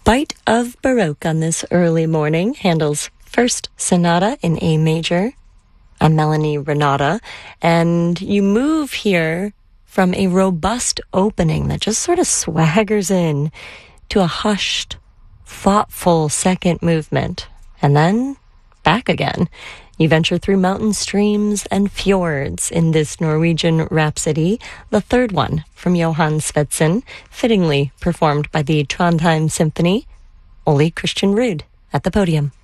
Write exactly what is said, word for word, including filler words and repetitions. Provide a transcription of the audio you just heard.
Bite of Baroque on this early morning. Handel's first sonata in A major, a Melanie Renata. And you move here from a robust opening that just sort of swaggers in to a hushed, thoughtful second movement. And then back again. You venture through mountain streams and fjords in this Norwegian rhapsody, the third one from Johan Svendsen, fittingly performed by the Trondheim Symphony. Ole Christian Ruud at the podium.